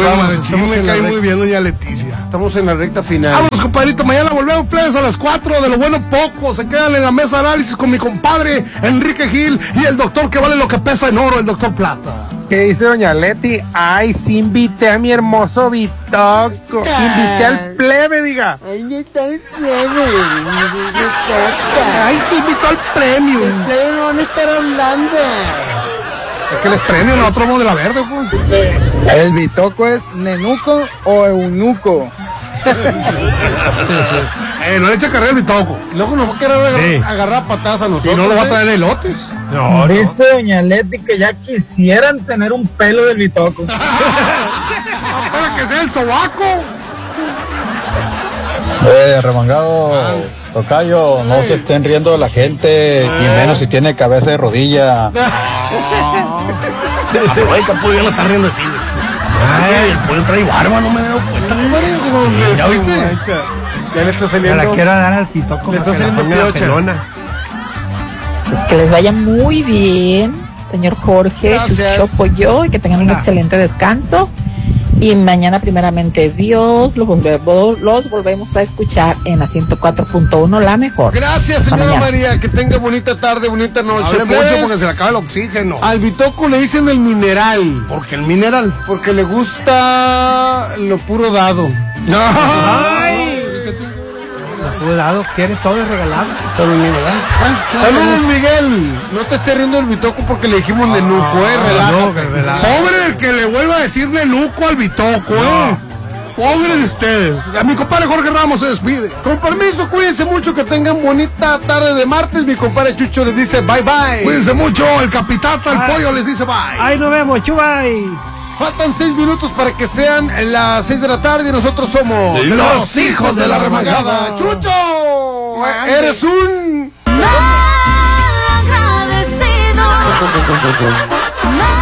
vamos. Sí, me cae muy bien doña Leticia. Estamos en la recta final. Vamos, compadrito, mañana volvemos plebes a las 4, de lo bueno poco. Se quedan en la mesa de análisis con mi compadre Enrique Gil y el doctor que vale lo que pesa en oro, el doctor Plata. ¿Qué dice doña Leti? Ay, sí invité a mi hermoso Bitoco. Invité al plebe, diga. Ahí está el plebe. Ay, sí invitó al premio. El plebe no van a estar hablando. Es que les premio, nosotros somos de la verde, pues. ¿El Bitoco es nenuco o eunuco? No le echa carrera el Bitoco. Luego nos va a querer agarrar patadas a nosotros. Y no lo va a traer elotes. No. Dice doña Leti que ya quisieran tener un pelo del Bitoco. Para que sea el sobaco. Remangado, tocayo, no se estén riendo de la gente, y menos si tiene cabeza de rodilla. Aprovecha, pues, ya no está riendo de ti. Ay, el pollo trae barba, no me veo cuenta, compadre. ¿Ya viste? Ya le está saliendo. Me la quiero dar al Pitoco. Le está saliendo piocha. Pues que les vaya muy bien, señor Jorge, Chucho, Pollo, y que tengan un excelente descanso. Y mañana, primeramente Dios, los volvemos a escuchar en la 104.1, la mejor. Gracias, señora María. Que tenga bonita tarde, bonita noche. Hable mucho porque se le acaba el oxígeno. Al Bitoco le dicen el mineral. ¿Por qué el mineral? Porque le gusta lo puro dado. ¡Ay! Puro dado, quiere todo regalado. Pero el mineral. Saludos, Miguel. No te estés riendo del Bitoco porque le dijimos nenuco, relájate. Pobre el que le vuelva a decir nenuco al Bitoco, Pobre de ustedes. A mi compadre Jorge Ramos se despide. Con permiso, cuídense mucho, que tengan bonita tarde de martes. Mi compadre Chucho les dice bye bye. Cuídense mucho, el capitata, el pollo les dice bye. Ahí nos vemos, chubay. Faltan 6 minutos para que sean las 6 de la tarde y nosotros somos los hijos de la remangada. ¡Chucho! Eres un... agradecido.